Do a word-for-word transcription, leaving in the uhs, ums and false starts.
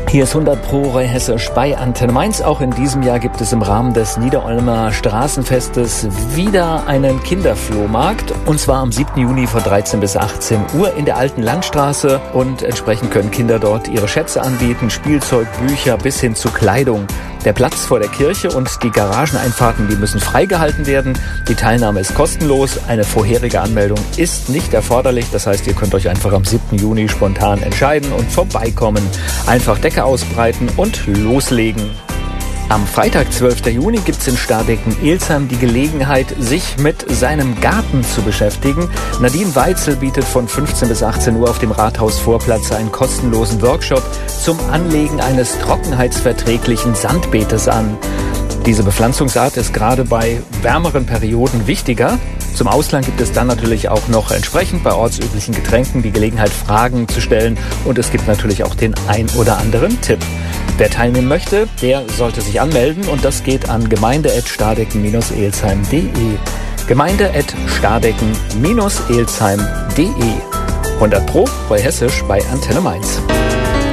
Hier ist hundert Pro Roy Hessisch bei Antenne Mainz. Auch in diesem Jahr gibt es im Rahmen des Niederolmer Straßenfestes wieder einen Kinderflohmarkt. Und zwar am siebten Juni von dreizehn bis achtzehn Uhr in der Alten Landstraße. Und entsprechend können Kinder dort ihre Schätze anbieten, Spielzeug, Bücher bis hin zu Kleidung. Der Platz vor der Kirche und die Garageneinfahrten, die müssen freigehalten werden. Die Teilnahme ist kostenlos. Eine vorherige Anmeldung ist nicht erforderlich. Das heißt, ihr könnt euch einfach am siebten Juni spontan entscheiden und vorbeikommen. Einfach Decke ausbreiten und loslegen. Am Freitag, zwölften Juni, gibt es in Stardecken-Elsheim die Gelegenheit, sich mit seinem Garten zu beschäftigen. Nadine Weitzel bietet von fünfzehn bis achtzehn Uhr auf dem Rathausvorplatz einen kostenlosen Workshop zum Anlegen eines trockenheitsverträglichen Sandbeetes an. Diese Bepflanzungsart ist gerade bei wärmeren Perioden wichtiger. Zum Ausland gibt es dann natürlich auch noch entsprechend bei ortsüblichen Getränken die Gelegenheit, Fragen zu stellen. Und es gibt natürlich auch den ein oder anderen Tipp. Wer teilnehmen möchte, der sollte sich anmelden und das geht an gemeinde at stardecken Bindestrich elsheim punkt de. gemeinde at stardecken Bindestrich elsheim punkt de. hundert Pro Roy Hessisch bei Antenne Mainz.